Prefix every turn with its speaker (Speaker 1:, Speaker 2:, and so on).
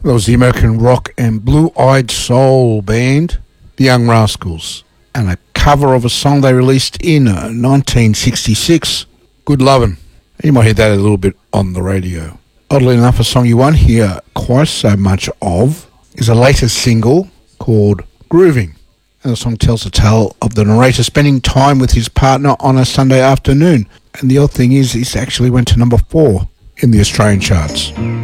Speaker 1: That was the American rock and blue-eyed soul band, The Young Rascals, and a cover of a song they released in 1966, Good Lovin'. You might hear that a little bit on the radio. Oddly enough, a song you won't hear quite so much of is a latest single called Grooving. And the song tells the tale of the narrator spending time with his partner on a Sunday afternoon. And the odd thing is, it actually went to number 4 in the Australian charts.